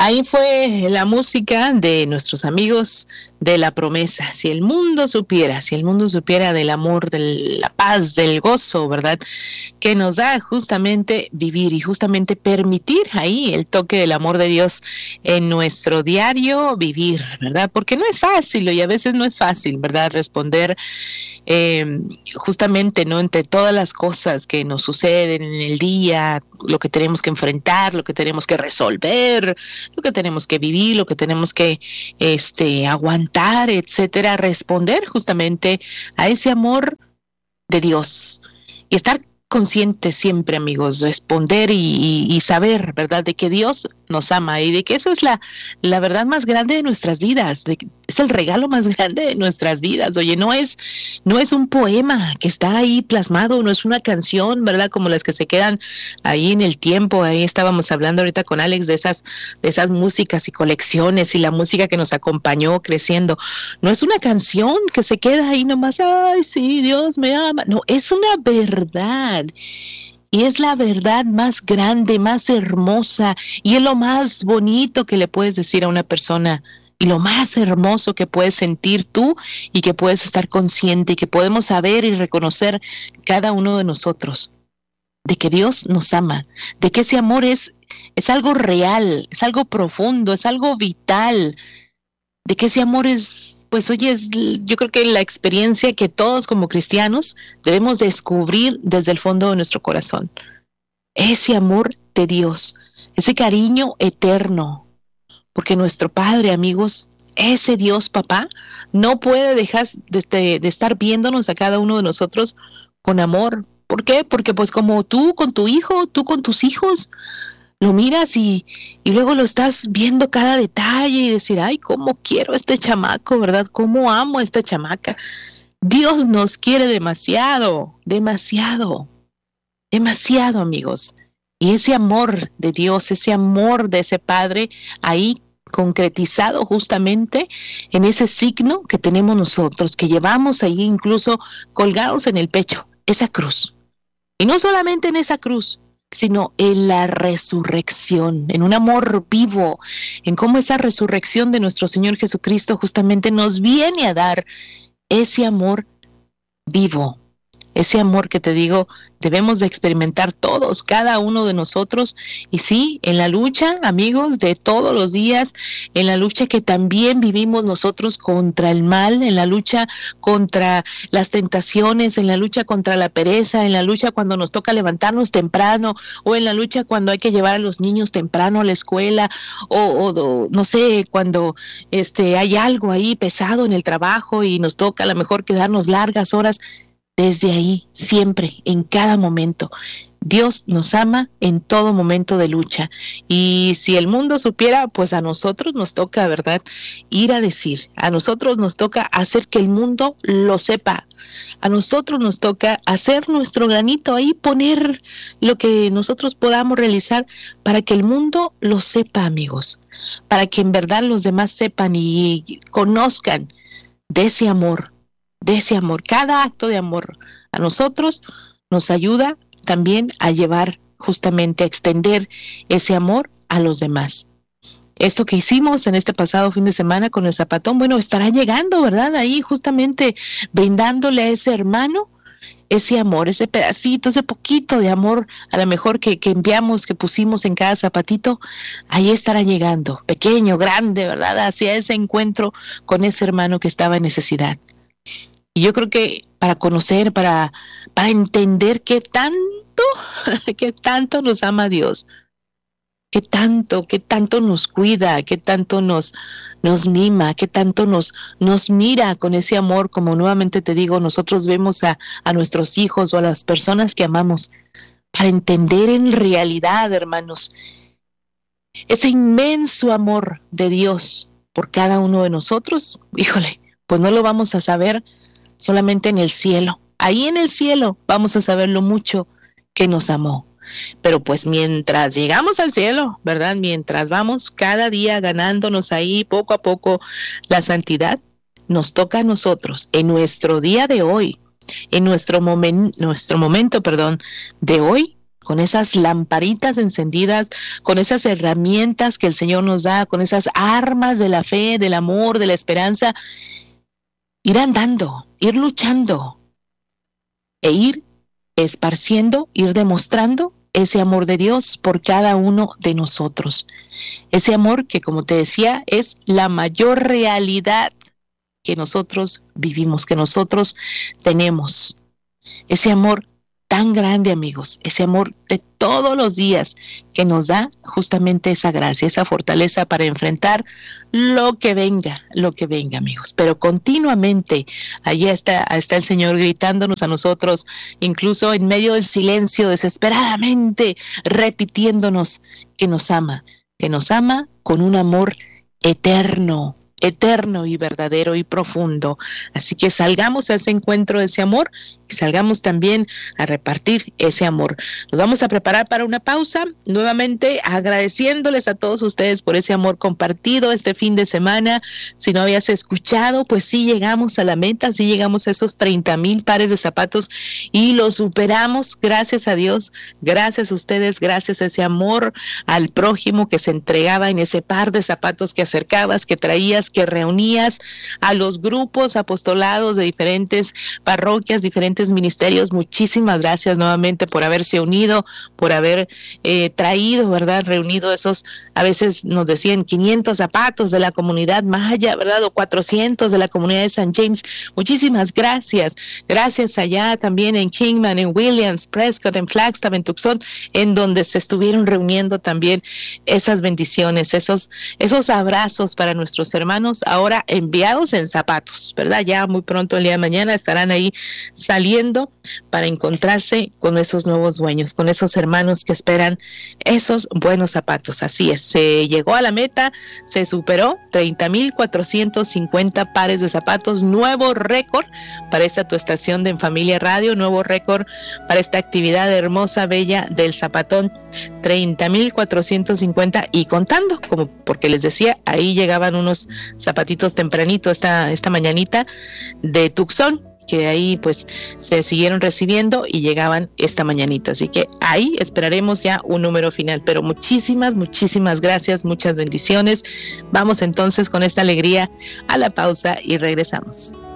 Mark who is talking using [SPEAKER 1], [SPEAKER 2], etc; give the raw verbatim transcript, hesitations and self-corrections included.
[SPEAKER 1] Ahí fue la música de nuestros amigos de La Promesa. Si el mundo supiera, si el mundo supiera del amor, de la paz, del gozo, ¿verdad? Que nos da justamente vivir y justamente permitir ahí el toque del amor de Dios en nuestro diario vivir, ¿verdad? Porque no es fácil y a veces no es fácil, ¿verdad? Responder eh, justamente, ¿no? Entre todas las cosas que nos suceden en el día, lo que tenemos que enfrentar, lo que tenemos que resolver, lo que tenemos que vivir, lo que tenemos que este, aguantar, etcétera, responder justamente a ese amor de Dios y estar conscientes siempre, amigos, responder y, y, y saber, ¿verdad?, de que Dios nos ama y de que esa es la, la verdad más grande de nuestras vidas, de que es el regalo más grande de nuestras vidas. Oye, no es, no es un poema que está ahí plasmado, no es una canción, ¿verdad?, como las que se quedan ahí en el tiempo. Ahí estábamos hablando ahorita con Alex de esas, de esas músicas y colecciones y la música que nos acompañó creciendo. No es una canción que se queda ahí nomás, ay, sí, Dios me ama. No, es una verdad. Y es la verdad más grande, más hermosa, y es lo más bonito que le puedes decir a una persona, y lo más hermoso que puedes sentir tú, y que puedes estar consciente, y que podemos saber y reconocer cada uno de nosotros, de que Dios nos ama, de que ese amor es, es algo real, es algo profundo, es algo vital, de que ese amor es, pues oye, es, yo creo que la experiencia que todos como cristianos debemos descubrir desde el fondo de nuestro corazón. Ese amor de Dios, ese cariño eterno, porque nuestro Padre, amigos, ese Dios papá, no puede dejar de, de estar viéndonos a cada uno de nosotros con amor. ¿Por qué? Porque pues como tú con tu hijo, tú con tus hijos, lo miras y, y luego lo estás viendo cada detalle y decir, ay, cómo quiero a este chamaco, ¿verdad? Cómo amo a esta chamaca. Dios nos quiere demasiado, demasiado, demasiado, amigos. Y ese amor de Dios, ese amor de ese Padre, ahí concretizado justamente en ese signo que tenemos nosotros, que llevamos ahí incluso colgados en el pecho, esa cruz. Y no solamente en esa cruz, sino en la resurrección, en un amor vivo, en cómo esa resurrección de nuestro Señor Jesucristo justamente nos viene a dar ese amor vivo, ese amor que te digo, debemos de experimentar todos, cada uno de nosotros, y sí, en la lucha, amigos, de todos los días, en la lucha que también vivimos nosotros contra el mal, en la lucha contra las tentaciones, en la lucha contra la pereza, en la lucha cuando nos toca levantarnos temprano, o en la lucha cuando hay que llevar a los niños temprano a la escuela, o, o, o no sé, cuando este, hay algo ahí pesado en el trabajo y nos toca a lo mejor quedarnos largas horas. Desde ahí, siempre, en cada momento, Dios nos ama en todo momento de lucha. Y si el mundo supiera, pues a nosotros nos toca, ¿verdad?, ir a decir, a nosotros nos toca hacer que el mundo lo sepa, a nosotros nos toca hacer nuestro granito ahí, poner lo que nosotros podamos realizar para que el mundo lo sepa, amigos, para que en verdad los demás sepan y conozcan de ese amor, de ese amor. Cada acto de amor a nosotros nos ayuda también a llevar justamente a extender ese amor a los demás. Esto que hicimos en este pasado fin de semana con el Zapatón, bueno, estará llegando, ¿verdad? Ahí justamente brindándole a ese hermano ese amor, ese pedacito, ese poquito de amor, a lo mejor que, que enviamos, que pusimos en cada zapatito, ahí estará llegando, pequeño, grande, ¿verdad? Hacia ese encuentro con ese hermano que estaba en necesidad. Y yo creo que para conocer, para, para entender qué tanto, qué tanto nos ama Dios, qué tanto, qué tanto nos cuida, qué tanto nos, nos mima, qué tanto nos, nos mira con ese amor, como nuevamente te digo, nosotros vemos a, a nuestros hijos o a las personas que amamos, para entender en realidad, hermanos, ese inmenso amor de Dios por cada uno de nosotros. Híjole, pues no lo vamos a saber solamente en el cielo. Ahí en el cielo vamos a saber lo mucho que nos amó. Pero pues mientras llegamos al cielo, ¿verdad? Mientras vamos cada día ganándonos ahí poco a poco la santidad, nos toca a nosotros en nuestro día de hoy, en nuestro momento, nuestro momento, perdón, de hoy, con esas lamparitas encendidas, con esas herramientas que el Señor nos da, con esas armas de la fe, del amor, de la esperanza, ir andando, ir luchando e ir esparciendo, ir demostrando ese amor de Dios por cada uno de nosotros. Ese amor que, como te decía, es la mayor realidad que nosotros vivimos, que nosotros tenemos. Ese amor tan grande, amigos, ese amor de todos los días que nos da justamente esa gracia, esa fortaleza para enfrentar lo que venga, lo que venga, amigos. Pero continuamente allí está, está el Señor gritándonos a nosotros, incluso en medio del silencio, desesperadamente repitiéndonos que nos ama, que nos ama con un amor eterno, eterno y verdadero y profundo. Así que salgamos a ese encuentro de ese amor y salgamos también a repartir ese amor. Nos vamos a preparar para una pausa, nuevamente agradeciéndoles a todos ustedes por ese amor compartido este fin de semana. Si no habías escuchado, pues sí llegamos a la meta, sí llegamos a esos treinta mil pares de zapatos y lo superamos, gracias a Dios, gracias a ustedes, gracias a ese amor al prójimo que se entregaba en ese par de zapatos que acercabas, que traías, que reunías a los grupos apostolados de diferentes parroquias, diferentes ministerios. Muchísimas gracias nuevamente por haberse unido, por haber eh, traído, ¿verdad? Reunido esos, a veces nos decían quinientos zapatos de la comunidad Maya, ¿verdad? O cuatrocientos de la comunidad de San James. Muchísimas gracias. Gracias allá también en Kingman, en Williams, Prescott, en Flagstaff, en Tucson, en donde se estuvieron reuniendo también esas bendiciones, esos, esos abrazos para nuestros hermanos, ahora enviados en zapatos, ¿verdad? Ya muy pronto el día de mañana estarán ahí saliendo para encontrarse con esos nuevos dueños, con esos hermanos que esperan esos buenos zapatos. Así es, se llegó a la meta, se superó treinta mil cuatrocientos cincuenta pares de zapatos, nuevo récord para esta tu estación de En Familia Radio, nuevo récord para esta actividad hermosa, bella del zapatón, treinta mil cuatrocientos cincuenta y contando, como porque les decía, ahí llegaban unos zapatitos tempranito esta, esta mañanita de Tucson, que ahí pues se siguieron recibiendo y llegaban esta mañanita, así que ahí esperaremos ya un número final. Pero muchísimas, muchísimas gracias, muchas bendiciones. Vamos entonces con esta alegría a la pausa y regresamos.